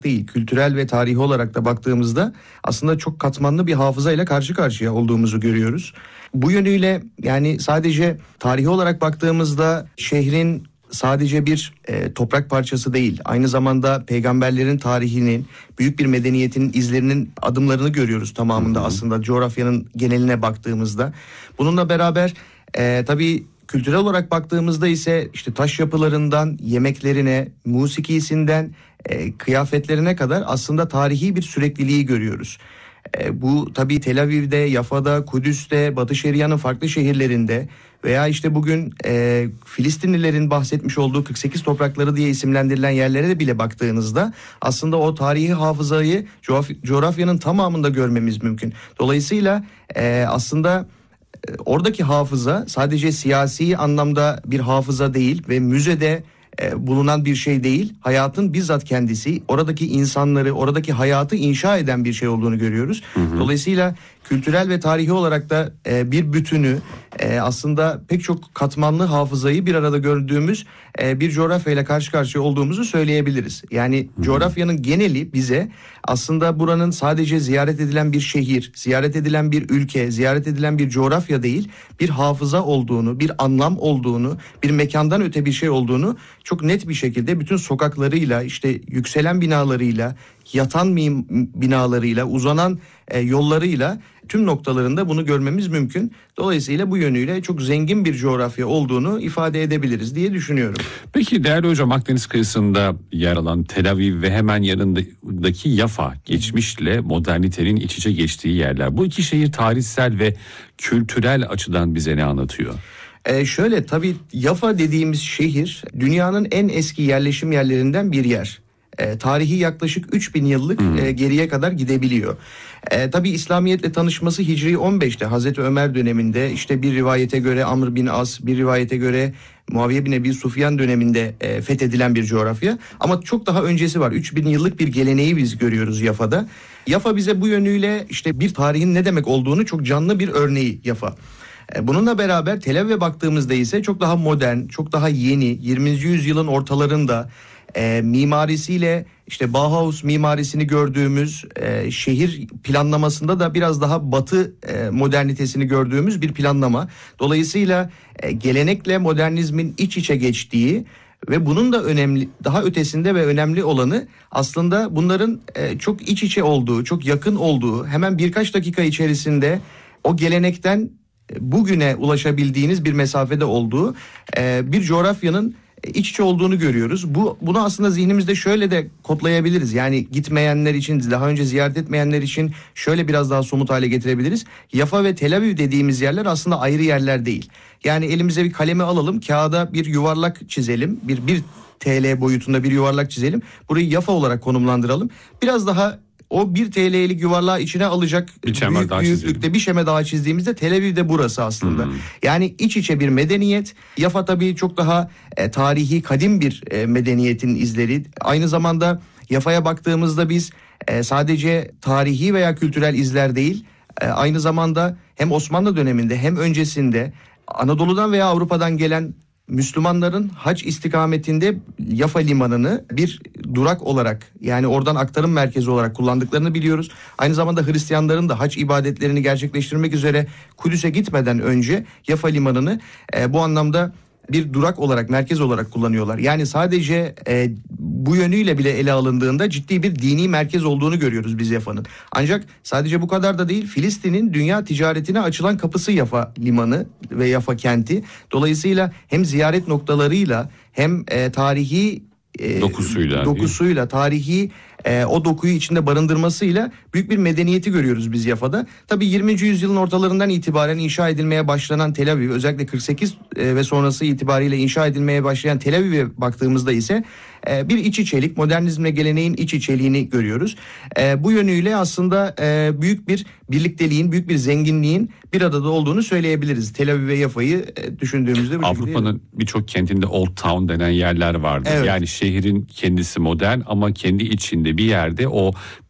değil. Kültürel ve tarihi olarak da baktığımızda aslında çok katmanlı bir hafızayla karşı karşıya olduğumuzu görüyoruz. Bu yönüyle yani sadece tarihi olarak baktığımızda şehrin sadece bir toprak parçası değil, aynı zamanda peygamberlerin tarihinin, büyük bir medeniyetin izlerinin, adımlarını görüyoruz tamamında aslında coğrafyanın geneline baktığımızda. Bununla beraber tabii kültürel olarak baktığımızda ise işte taş yapılarından yemeklerine, musikisinden kıyafetlerine kadar aslında tarihi bir sürekliliği görüyoruz. Bu tabii Tel Aviv'de, Yafa'da, Kudüs'te, Batı Şeria'nın farklı şehirlerinde veya işte bugün Filistinlilerin bahsetmiş olduğu 48 toprakları diye isimlendirilen yerlere de bile baktığınızda aslında o tarihi hafızayı coğrafyanın tamamında görmemiz mümkün. Dolayısıyla aslında oradaki hafıza sadece siyasi anlamda bir hafıza değil ve müzede bulunan bir şey değil, hayatın bizzat kendisi, oradaki insanları, oradaki hayatı inşa eden bir şey olduğunu görüyoruz. Dolayısıyla kültürel ve tarihi olarak da bir bütünü, aslında pek çok katmanlı hafızayı bir arada gördüğümüz bir coğrafyayla karşı karşıya olduğumuzu söyleyebiliriz. Yani coğrafyanın geneli bize aslında buranın sadece ziyaret edilen bir şehir, ziyaret edilen bir ülke, ziyaret edilen bir coğrafya değil, bir hafıza olduğunu, bir anlam olduğunu, bir mekandan öte bir şey olduğunu çok net bir şekilde bütün sokaklarıyla, işte yükselen binalarıyla, yatan binalarıyla, uzanan yollarıyla tüm noktalarında bunu görmemiz mümkün. Dolayısıyla bu yönüyle çok zengin bir coğrafya olduğunu ifade edebiliriz diye düşünüyorum. Peki değerli hocam, Akdeniz kıyısında yer alan Tel Aviv ve hemen yanındaki Yafa, geçmişle modernitenin iç içe geçtiği yerler. Bu iki şehir tarihsel ve kültürel açıdan bize ne anlatıyor? Şöyle, tabii Yafa dediğimiz şehir dünyanın en eski yerleşim yerlerinden bir yer. Tarihi yaklaşık 3000 yıllık geriye kadar gidebiliyor. Tabii İslamiyetle tanışması Hicri 15'te, Hazreti Ömer döneminde, işte bir rivayete göre Amr bin As, bir rivayete göre Muaviye bin Ebi Sufyan döneminde fethedilen bir coğrafya. Ama çok daha öncesi var. 3000 yıllık bir geleneği biz görüyoruz Yafa'da. Yafa bize bu yönüyle işte bir tarihin ne demek olduğunu çok canlı bir örneği Yafa. Bununla beraber Tel Aviv'e baktığımızda ise çok daha modern, çok daha yeni, 20. yüzyılın ortalarında mimarisiyle işte Bauhaus mimarisini gördüğümüz, şehir planlamasında da biraz daha batı modernitesini gördüğümüz bir planlama. Dolayısıyla gelenekle modernizmin iç içe geçtiği ve bunun da önemli, daha ötesinde ve önemli olanı aslında bunların çok iç içe olduğu, çok yakın olduğu, hemen birkaç dakika içerisinde o gelenekten bugüne ulaşabildiğiniz bir mesafede olduğu bir coğrafyanın iç içe olduğunu görüyoruz. Bunu aslında zihnimizde şöyle de kodlayabiliriz. Yani gitmeyenler için, daha önce ziyaret etmeyenler için şöyle biraz daha somut hale getirebiliriz. Yafa ve Tel Aviv dediğimiz yerler aslında ayrı yerler değil. Yani elimize bir kalemi alalım, kağıda bir yuvarlak çizelim. Bir TL boyutunda bir yuvarlak çizelim. Burayı Yafa olarak konumlandıralım. Biraz daha o 1 TL'lik yuvarlağı içine alacak büyüklükte bir şema daha çizdiğimizde Tel Aviv de burası aslında. Yani iç içe bir medeniyet. Yafa tabii çok daha tarihi, kadim bir medeniyetin izleri. Aynı zamanda Yafa'ya baktığımızda biz sadece tarihi veya kültürel izler değil, aynı zamanda hem Osmanlı döneminde hem öncesinde Anadolu'dan veya Avrupa'dan gelen Müslümanların hac istikametinde Yafa limanını bir durak olarak, yani oradan aktarım merkezi olarak kullandıklarını biliyoruz. Aynı zamanda Hristiyanların da hac ibadetlerini gerçekleştirmek üzere Kudüs'e gitmeden önce Yafa limanını bu anlamda bir durak olarak, merkez olarak kullanıyorlar. Yani sadece bu yönüyle bile ele alındığında ciddi bir dini merkez olduğunu görüyoruz biz Yafa'nın. Ancak sadece bu kadar da değil, Filistin'in dünya ticaretine açılan kapısı Yafa limanı ve Yafa kenti. Dolayısıyla hem ziyaret noktalarıyla hem tarihi dokusuyla, tarihi o dokuyu içinde barındırmasıyla büyük bir medeniyeti görüyoruz biz Yafa'da. Tabii 20. yüzyılın ortalarından itibaren inşa edilmeye başlanan Tel Aviv, özellikle 48 ve sonrası itibariyle inşa edilmeye başlayan Tel Aviv'e baktığımızda ise bir iç içelik, modernizmle geleneğin iç içeliğini görüyoruz. Bu yönüyle aslında büyük bir birlikteliğin, büyük bir zenginliğin bir arada olduğunu söyleyebiliriz. Tel Aviv ve Yafa'yı düşündüğümüzde. Avrupa'nın birçok kentinde Old Town denen yerler vardır. Evet. Yani şehrin kendisi modern ama kendi içinde bir yerde o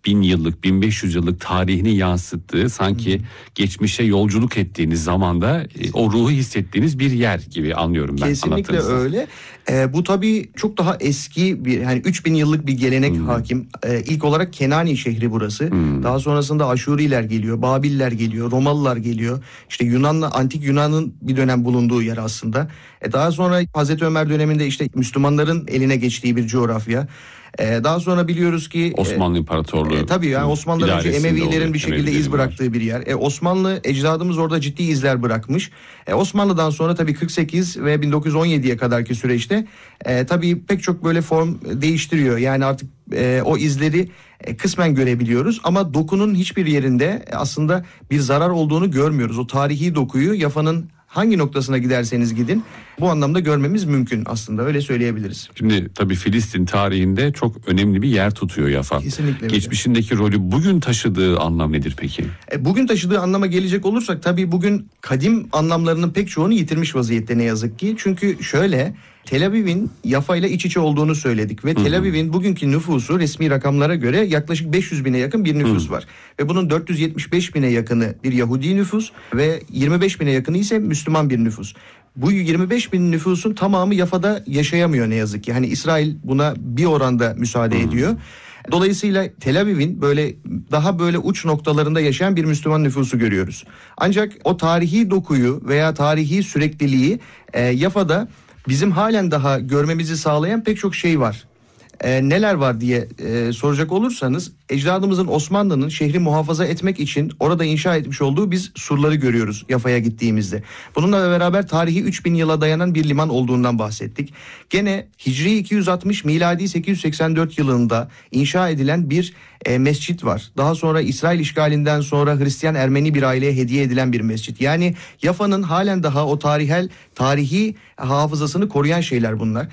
1000 yıllık, 1500 yıllık tarihini yansıttığı, sanki geçmişe yolculuk ettiğiniz zamanda o ruhu hissettiğiniz bir yer gibi anlıyorum ben. Kesinlikle öyle. Bu tabii çok daha eski bir, yani 3000 yıllık bir gelenek hakim. İlk olarak Kenani şehri burası. Daha sonrasında Aşuriler geliyor, Babiller geliyor, Romalılar geliyor. İşte Antik Yunan'ın bir dönem bulunduğu yer aslında. Daha sonra Hazreti Ömer döneminde işte Müslümanların eline geçtiği bir coğrafya. Daha sonra biliyoruz ki Osmanlı İmparatorluğu. Tabii yani Osmanlı'dan önce Emevilerin bir şekilde iz bıraktığı bir yer. Osmanlı ecdadımız orada ciddi izler bırakmış. Osmanlı'dan sonra tabii 48 ve 1917'ye kadarki süreçte tabii pek çok böyle form değiştiriyor. Yani artık o izleri kısmen görebiliyoruz ama dokunun hiçbir yerinde aslında bir zarar olduğunu görmüyoruz. O tarihi dokuyu Yafa'nın hangi noktasına giderseniz gidin bu anlamda görmemiz mümkün aslında, öyle söyleyebiliriz. Şimdi tabii Filistin tarihinde çok önemli bir yer tutuyor Yafa. Kesinlikle öyle. Geçmişindeki rolü, bugün taşıdığı anlam nedir peki? Bugün taşıdığı anlama gelecek olursak tabii bugün kadim anlamlarının pek çoğunu yitirmiş vaziyette ne yazık ki. Çünkü şöyle, Tel Aviv'in Yafa ile iç içe olduğunu söyledik ve Tel Aviv'in bugünkü nüfusu resmi rakamlara göre yaklaşık 500 bine yakın bir nüfus var. Ve bunun 475 bine yakını bir Yahudi nüfus ve 25 bine yakını ise Müslüman bir nüfus. Bu 25 bin nüfusun tamamı Yafa'da yaşayamıyor ne yazık ki. Hani İsrail buna bir oranda müsaade ediyor. Dolayısıyla Tel Aviv'in daha böyle uç noktalarında yaşayan bir Müslüman nüfusu görüyoruz. Ancak o tarihi dokuyu veya tarihi sürekliliği Yafa'da bizim halen daha görmemizi sağlayan pek çok şey var. Neler var diye soracak olursanız, ecdadımızın Osmanlı'nın şehri muhafaza etmek için orada inşa etmiş olduğu biz surları görüyoruz Yafa'ya gittiğimizde. Bununla beraber tarihi 3000 yıla dayanan bir liman olduğundan bahsettik. Gene Hicri 260 miladi 884 yılında inşa edilen bir mescit var. Daha sonra İsrail işgalinden sonra Hristiyan Ermeni bir aileye hediye edilen bir mescit. Yani Yafa'nın halen daha o tarihi hafızasını koruyan şeyler bunlar.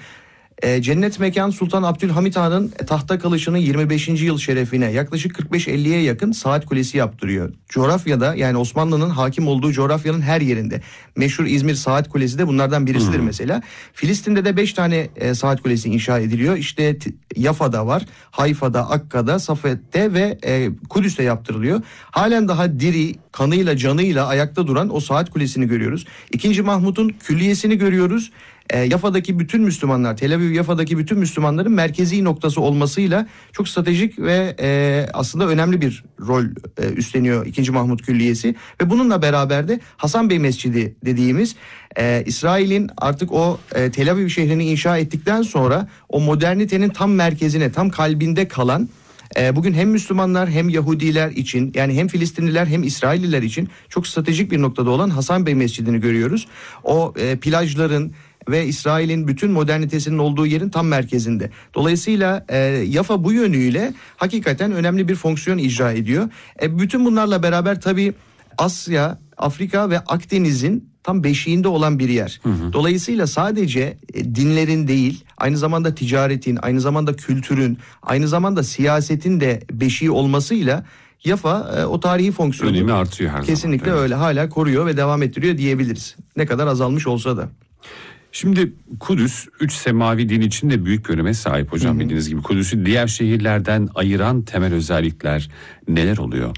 Cennet mekan Sultan Abdülhamit Han'ın tahta kalışının 25. yıl şerefine yaklaşık 45-50'ye yakın saat kulesi yaptırıyor. Coğrafyada, yani Osmanlı'nın hakim olduğu coğrafyanın her yerinde. Meşhur İzmir Saat Kulesi de bunlardan birisidir mesela. Filistin'de de 5 tane saat kulesi inşa ediliyor. İşte Yafa'da var, Hayfa'da, Akka'da, Safet'te ve Kudüs'te yaptırılıyor. Halen daha diri, kanıyla canıyla ayakta duran o saat kulesini görüyoruz. 2. Mahmut'un külliyesini görüyoruz. Yafa'daki bütün Müslümanlar, Tel Aviv Yafa'daki bütün Müslümanların merkezi noktası olmasıyla çok stratejik ve aslında önemli bir rol üstleniyor 2. Mahmut Külliyesi. Ve bununla beraber de Hasan Bey Mescidi dediğimiz İsrail'in artık o Tel Aviv şehrini inşa ettikten sonra o modernitenin tam merkezine, tam kalbinde kalan, bugün hem Müslümanlar hem Yahudiler için, yani hem Filistinliler hem İsrailliler için çok stratejik bir noktada olan Hasan Bey Mescidi'ni görüyoruz. O plajların ve İsrail'in bütün modernitesinin olduğu yerin tam merkezinde. Dolayısıyla Yafa bu yönüyle hakikaten önemli bir fonksiyon icra ediyor. Bütün bunlarla beraber tabii Asya, Afrika ve Akdeniz'in tam beşiğinde olan bir yer. Dolayısıyla sadece dinlerin değil, aynı zamanda ticaretin, aynı zamanda kültürün, aynı zamanda siyasetin de beşiği olmasıyla Yafa o tarihi fonksiyonu önemi artıyor her zaman. Kesinlikle öyle, hala koruyor ve devam ettiriyor diyebiliriz. Ne kadar azalmış olsa da. Şimdi Kudüs 3 semavi din için de büyük bir öneme sahip hocam, bildiğiniz gibi. Kudüs'ü diğer şehirlerden ayıran temel özellikler neler oluyor?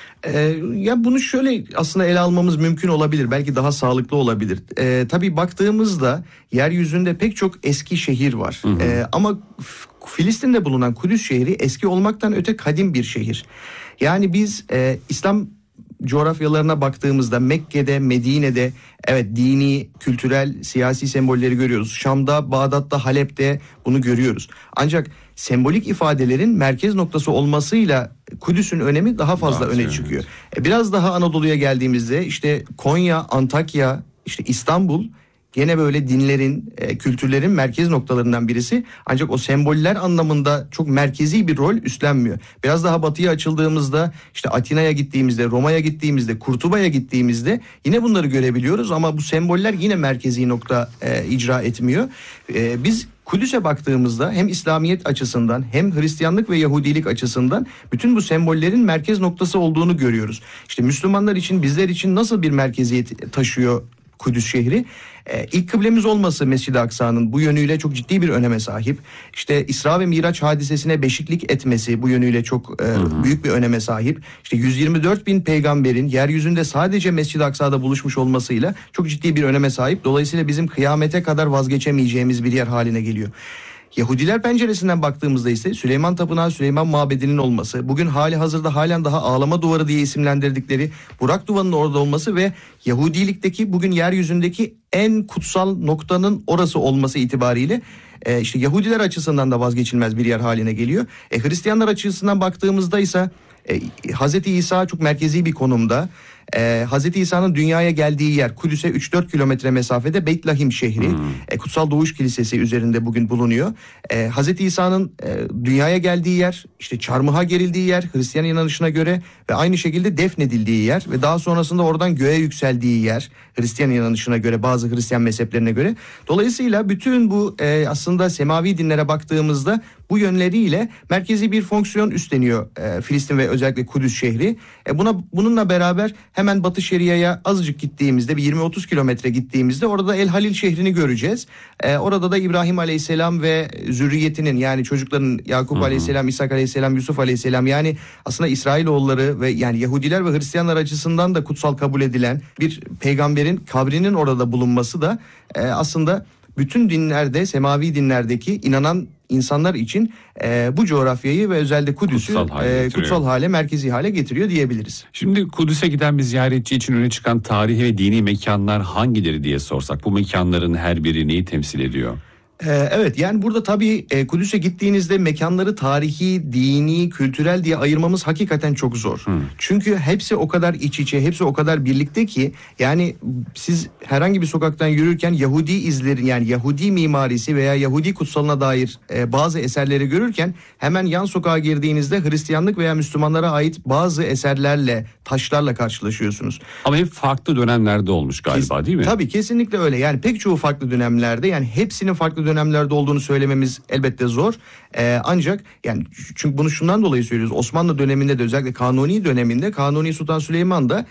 Ya bunu şöyle aslında ele almamız mümkün olabilir. Belki daha sağlıklı olabilir. Tabii baktığımızda yeryüzünde pek çok eski şehir var. Ama Filistin'de bulunan Kudüs şehri eski olmaktan öte kadim bir şehir. Yani biz İslam coğrafyalarına baktığımızda Mekke'de, Medine'de evet dini, kültürel, siyasi sembolleri görüyoruz. Şam'da, Bağdat'ta, Halep'te bunu görüyoruz. Ancak sembolik ifadelerin merkez noktası olmasıyla Kudüs'ün önemi daha fazla öne çıkıyor. Biraz daha Anadolu'ya geldiğimizde işte Konya, Antakya, işte İstanbul gene böyle dinlerin, kültürlerin merkez noktalarından birisi. Ancak o semboller anlamında çok merkezi bir rol üstlenmiyor. Biraz daha batıya açıldığımızda, işte Atina'ya gittiğimizde, Roma'ya gittiğimizde, Kurtuba'ya gittiğimizde yine bunları görebiliyoruz. Ama bu semboller yine merkezi nokta icra etmiyor. Biz Kudüs'e baktığımızda hem İslamiyet açısından hem Hristiyanlık ve Yahudilik açısından bütün bu sembollerin merkez noktası olduğunu görüyoruz. İşte Müslümanlar için, bizler için nasıl bir merkeziyet taşıyor Kudüs şehri. İlk kıblemiz olması Mescid-i Aksa'nın bu yönüyle çok ciddi bir öneme sahip. İşte İsra ve Miraç hadisesine beşiklik etmesi bu yönüyle çok büyük bir öneme sahip. İşte 124 bin peygamberin yeryüzünde sadece Mescid-i Aksa'da buluşmuş olmasıyla çok ciddi bir öneme sahip. Dolayısıyla bizim kıyamete kadar vazgeçemeyeceğimiz bir yer haline geliyor. Yahudiler penceresinden baktığımızda ise Süleyman Tapınağı, Süleyman Mabedi'nin olması, bugün hali hazırda halen daha ağlama duvarı diye isimlendirdikleri Burak Duvarı'nın orada olması ve Yahudilikteki bugün yeryüzündeki en kutsal noktanın orası olması itibariyle işte Yahudiler açısından da vazgeçilmez bir yer haline geliyor. Hristiyanlar açısından baktığımızda ise Hazreti İsa çok merkezi bir konumda. Hazreti İsa'nın dünyaya geldiği yer Kudüs'e 3-4 kilometre mesafede Beit Lahim şehri. Kutsal Doğuş Kilisesi üzerinde bugün bulunuyor. Hazreti İsa'nın dünyaya geldiği yer, işte çarmıha gerildiği yer Hristiyan inanışına göre ve aynı şekilde defnedildiği yer ve daha sonrasında oradan göğe yükseldiği yer Hristiyan inanışına göre, bazı Hristiyan mezheplerine göre. Dolayısıyla bütün bu aslında semavi dinlere baktığımızda bu yönleriyle merkezi bir fonksiyon üstleniyor Filistin ve özellikle Kudüs şehri. Bununla beraber hemen Batı Şeria'ya azıcık gittiğimizde, bir 20-30 kilometre gittiğimizde orada El Halil şehrini göreceğiz. Orada da İbrahim Aleyhisselam ve zürriyetinin, yani çocukların Yakup Aleyhisselam, İshak Aleyhisselam, Yusuf Aleyhisselam, yani aslında İsrailoğulları ve yani Yahudiler ve Hristiyanlar açısından da kutsal kabul edilen bir peygamberin kabrinin orada bulunması da aslında bütün dinlerde, semavi dinlerdeki inanan insanlar için bu coğrafyayı ve özellikle Kudüs'ü kutsal hale, merkezi hale getiriyor diyebiliriz. Şimdi Kudüs'e giden bir ziyaretçi için öne çıkan tarihi ve dini mekanlar hangileri diye sorsak, bu mekanların her biri neyi temsil ediyor? Evet, yani burada tabii Kudüs'e gittiğinizde mekanları tarihi, dini, kültürel diye ayırmamız hakikaten çok zor. Çünkü hepsi o kadar iç içe, hepsi o kadar birlikte ki yani siz herhangi bir sokaktan yürürken Yahudi izleri, yani Yahudi mimarisi veya Yahudi kutsalına dair bazı eserleri görürken hemen yan sokağa girdiğinizde Hristiyanlık veya Müslümanlara ait bazı eserlerle, taşlarla karşılaşıyorsunuz. Ama hep farklı dönemlerde olmuş galiba, değil mi? Tabii, kesinlikle öyle. Yani pek çoğu farklı dönemlerde, yani hepsinin farklı dönemlerde olduğunu söylememiz elbette zor. Ancak yani çünkü bunu şundan dolayı söylüyoruz. Osmanlı döneminde de, özellikle Kanuni döneminde Kanuni Sultan Süleyman da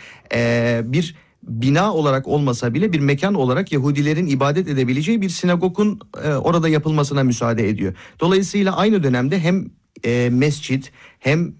bir bina olarak olmasa bile bir mekan olarak Yahudilerin ibadet edebileceği bir sinagogun orada yapılmasına müsaade ediyor. Dolayısıyla aynı dönemde hem mescit, hem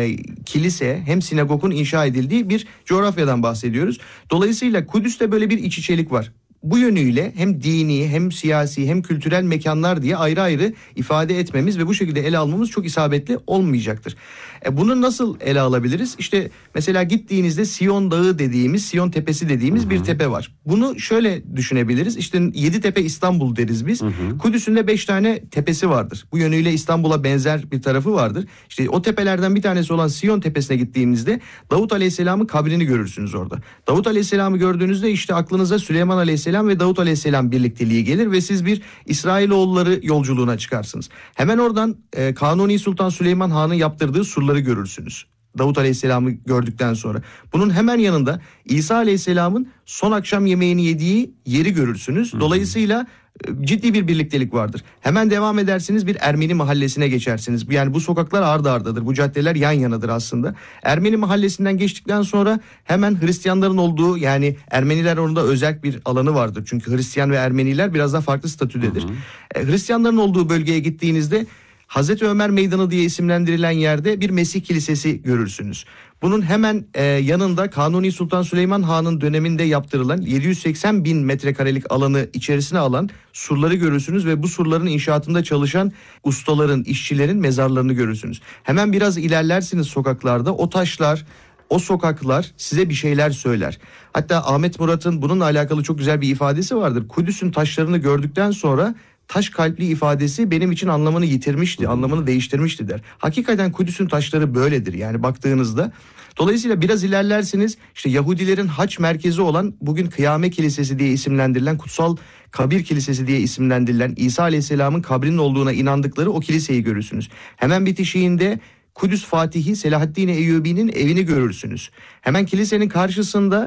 kilise, hem sinagogun inşa edildiği bir coğrafyadan bahsediyoruz. Dolayısıyla Kudüs'te böyle bir iç içelik var. Bu yönüyle hem dini, hem siyasi, hem kültürel mekanlar diye ayrı ayrı ifade etmemiz ve bu şekilde ele almamız çok isabetli olmayacaktır. Bunu nasıl ele alabiliriz? İşte mesela gittiğinizde Siyon Dağı dediğimiz, Siyon Tepesi dediğimiz bir tepe var. Bunu şöyle düşünebiliriz. İşte Yeditepe İstanbul deriz biz. Kudüs'ün de 5 tane tepesi vardır. Bu yönüyle İstanbul'a benzer bir tarafı vardır. İşte o tepelerden bir tanesi olan Siyon Tepesi'ne gittiğimizde Davut Aleyhisselam'ın kabrini görürsünüz orada. Davut Aleyhisselam'ı gördüğünüzde işte aklınıza Süleyman Aleyhisselam ve Davut Aleyhisselam birlikteliği gelir ve siz bir İsrailoğulları yolculuğuna çıkarsınız. Hemen oradan Kanuni Sultan Süleyman Han'ın yaptırdığı surları görürsünüz. Davut Aleyhisselam'ı gördükten sonra. Bunun hemen yanında İsa Aleyhisselam'ın son akşam yemeğini yediği yeri görürsünüz. Dolayısıyla ciddi bir birliktelik vardır. Hemen devam edersiniz, bir Ermeni mahallesine geçersiniz. Yani bu sokaklar ardı ardadır. Bu caddeler yan yanadır aslında. Ermeni mahallesinden geçtikten sonra hemen Hristiyanların olduğu, yani Ermeniler orada özel bir alanı vardır. Çünkü Hristiyan ve Ermeniler biraz daha farklı statüdedir. Hristiyanların olduğu bölgeye gittiğinizde Hazreti Ömer Meydanı diye isimlendirilen yerde bir Mesih Kilisesi görürsünüz. Bunun hemen yanında Kanuni Sultan Süleyman Han'ın döneminde yaptırılan 780 bin metrekarelik alanı içerisine alan surları görürsünüz ve bu surların inşaatında çalışan ustaların, işçilerin mezarlarını görürsünüz. Hemen biraz ilerlersiniz sokaklarda, o taşlar, o sokaklar size bir şeyler söyler. Hatta Ahmet Murat'ın bununla alakalı çok güzel bir ifadesi vardır. Kudüs'ün taşlarını gördükten sonra taş kalpli ifadesi benim için anlamını yitirmişti, anlamını değiştirmişti der. Hakikaten Kudüs'ün taşları böyledir yani baktığınızda. Dolayısıyla biraz ilerlersiniz, işte Yahudilerin haç merkezi olan, bugün Kıyame Kilisesi diye isimlendirilen, Kutsal Kabir Kilisesi diye isimlendirilen İsa Aleyhisselam'ın kabrinin olduğuna inandıkları o kiliseyi görürsünüz. Hemen bitişiğinde Kudüs Fatihi Selahaddin Eyyubi'nin evini görürsünüz. Hemen kilisenin karşısında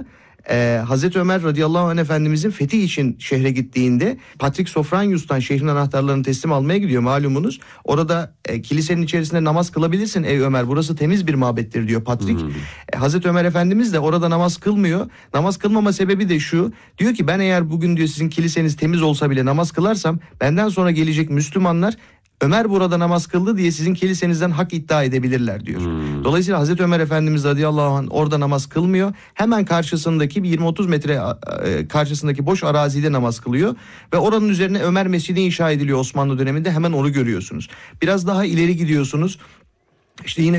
Hazreti Ömer radıyallahu anh Efendimizin fethi için şehre gittiğinde Patrik Sofranius'tan şehrin anahtarlarını teslim almaya gidiyor malumunuz. Orada kilisenin içerisinde namaz kılabilirsin ey Ömer, burası temiz bir mabettir diyor Patrik. Hazreti Ömer Efendimiz de orada namaz kılmıyor. Namaz kılmama sebebi de şu, diyor ki ben eğer bugün diyor sizin kiliseniz temiz olsa bile namaz kılarsam benden sonra gelecek Müslümanlar Ömer burada namaz kıldı diye sizin kilisenizden hak iddia edebilirler diyor. Dolayısıyla Hazreti Ömer Efendimiz radıyallahu anh orada namaz kılmıyor. Hemen karşısındaki bir 20-30 metre karşısındaki boş arazide namaz kılıyor. Ve oranın üzerine Ömer Mescidi inşa ediliyor Osmanlı döneminde, hemen onu görüyorsunuz. Biraz daha ileri gidiyorsunuz. İşte yine